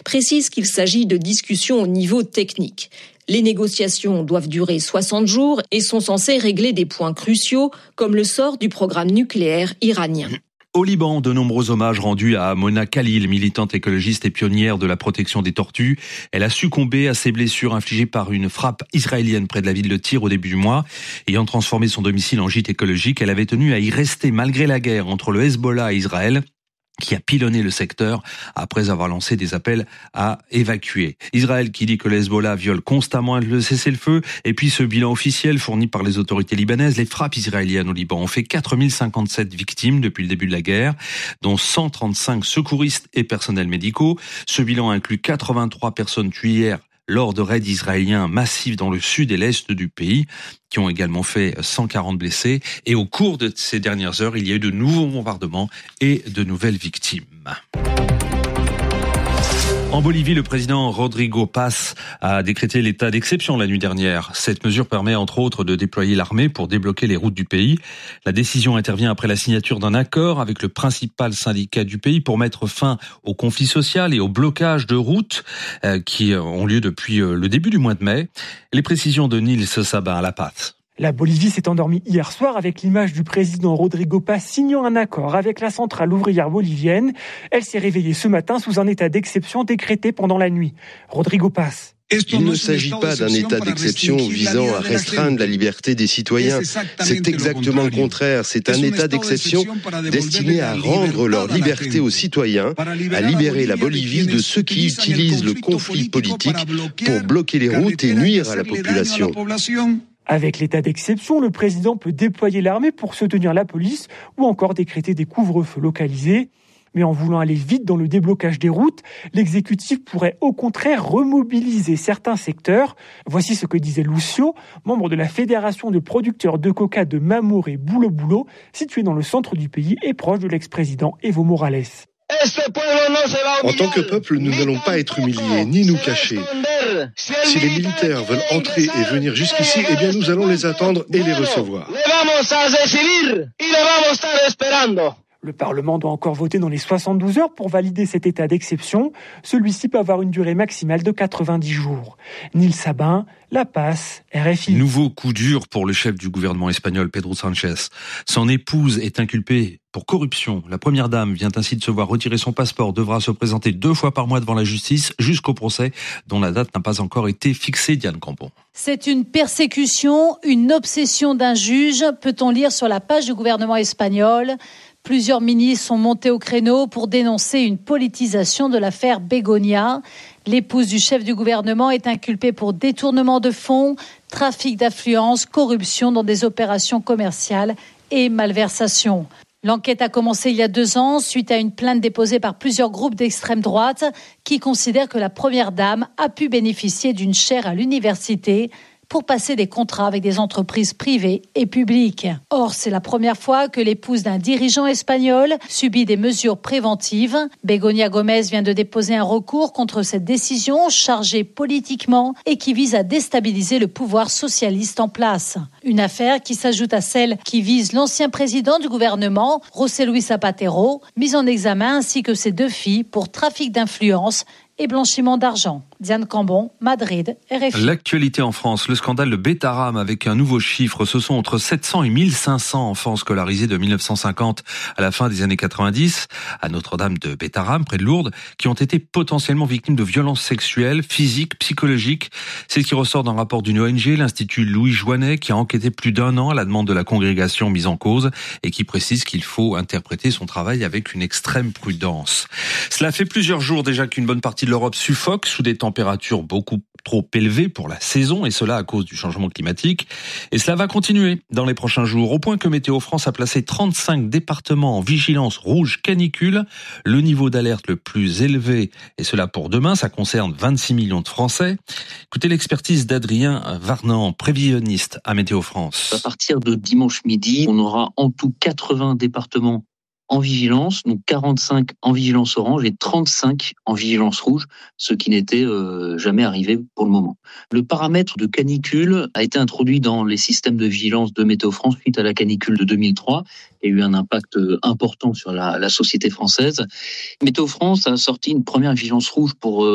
précise qu'il s'agit de discussions au niveau technique. Les négociations doivent durer 60 jours et sont censées régler des points cruciaux comme le sort du programme nucléaire iranien. Au Liban, de nombreux hommages rendus à Mona Khalil, militante écologiste et pionnière de la protection des tortues. Elle a succombé à ses blessures infligées par une frappe israélienne près de la ville de Tyr au début du mois. Ayant transformé son domicile en gîte écologique, elle avait tenu à y rester malgré la guerre entre le Hezbollah et Israël, qui a pilonné le secteur après avoir lancé des appels à évacuer. Israël qui dit que le Hezbollah viole constamment le cessez-le-feu. Et puis ce bilan officiel fourni par les autorités libanaises, les frappes israéliennes au Liban ont fait 4057 victimes depuis le début de la guerre, dont 135 secouristes et personnels médicaux. Ce bilan inclut 83 personnes tuées hier lors de raids israéliens massifs dans le sud et l'est du pays, qui ont également fait 140 blessés. Et au cours de ces dernières heures, il y a eu de nouveaux bombardements et de nouvelles victimes. En Bolivie, le président Rodrigo Paz a décrété l'état d'exception la nuit dernière. Cette mesure permet entre autres de déployer l'armée pour débloquer les routes du pays. La décision intervient après la signature d'un accord avec le principal syndicat du pays pour mettre fin au conflit social et au blocage de routes qui ont lieu depuis le début du mois de mai. Les précisions de Nils Sabin à La Paz. La Bolivie s'est endormie hier soir avec l'image du président Rodrigo Paz signant un accord avec la centrale ouvrière bolivienne. Elle s'est réveillée ce matin sous un état d'exception décrété pendant la nuit. Rodrigo Paz. Il ne s'agit pas d'un état d'exception visant à restreindre la liberté des citoyens. C'est exactement le contraire. C'est un état d'exception destiné à rendre leur liberté aux citoyens, à libérer la Bolivie de ceux qui utilisent le conflit politique pour bloquer les routes et nuire à la population. Avec l'état d'exception, le président peut déployer l'armée pour soutenir la police ou encore décréter des couvre-feux localisés. Mais en voulant aller vite dans le déblocage des routes, l'exécutif pourrait au contraire remobiliser certains secteurs. Voici ce que disait Lucio, membre de la fédération de producteurs de coca de Mamoré et Bulo Bulo, située dans le centre du pays et proche de l'ex-président Evo Morales. En tant que peuple, nous n'allons pas être humiliés, ni nous cacher. Si les militaires veulent entrer et venir jusqu'ici, eh bien nous allons les attendre et les recevoir. Le Parlement doit encore voter dans les 72 heures pour valider cet état d'exception. Celui-ci peut avoir une durée maximale de 90 jours. Nils Sabin, La Paz, RFI. Nouveau coup dur pour le chef du gouvernement espagnol, Pedro Sánchez. Son épouse est inculpée pour corruption. La première dame vient ainsi de se voir retirer son passeport, devra se présenter 2 fois par mois devant la justice jusqu'au procès dont la date n'a pas encore été fixée. Diane Cambon. C'est une persécution, une obsession d'un juge, peut-on lire sur la page du gouvernement espagnol. Plusieurs ministres sont montés au créneau pour dénoncer une politisation de l'affaire Begoña. L'épouse du chef du gouvernement est inculpée pour détournement de fonds, trafic d'influence, corruption dans des opérations commerciales et malversation. L'enquête a commencé il y a 2 ans suite à une plainte déposée par plusieurs groupes d'extrême droite qui considèrent que la première dame a pu bénéficier d'une chaire à l'université pour passer des contrats avec des entreprises privées et publiques. Or, c'est la première fois que l'épouse d'un dirigeant espagnol subit des mesures préventives. Begoña Gómez vient de déposer un recours contre cette décision chargée politiquement et qui vise à déstabiliser le pouvoir socialiste en place. Une affaire qui s'ajoute à celle qui vise l'ancien président du gouvernement, José Luis Zapatero, mis en examen ainsi que ses 2 filles pour trafic d'influence et blanchiment d'argent. Diane Cambon, Madrid, RFI. L'actualité en France, le scandale de Betaram avec un nouveau chiffre. Ce sont entre 700 et 1500 enfants scolarisés de 1950 à la fin des années 90 à Notre-Dame de Betaram, près de Lourdes, qui ont été potentiellement victimes de violences sexuelles, physiques, psychologiques. C'est ce qui ressort d'un rapport d'une ONG, l'Institut Louis Joinet, qui a enquêté plus d'1 an à la demande de la congrégation mise en cause et qui précise qu'il faut interpréter son travail avec une extrême prudence. Cela fait plusieurs jours déjà qu'une bonne partie de l'Europe suffoque sous des températures beaucoup trop élevées pour la saison, et cela à cause du changement climatique. Et cela va continuer dans les prochains jours, au point que Météo France a placé 35 départements en vigilance rouge canicule, le niveau d'alerte le plus élevé, et cela pour demain, ça concerne 26 millions de Français. Écoutez l'expertise d'Adrien Varnan, prévisionniste à Météo France. À partir de dimanche midi, on aura en tout 80 départements en vigilance, donc 45 en vigilance orange et 35 en vigilance rouge, ce qui n'était jamais arrivé pour le moment. Le paramètre de canicule a été introduit dans les systèmes de vigilance de Météo France suite à la canicule de 2003 et a eu un impact important sur la société française. Météo France a sorti une première vigilance rouge pour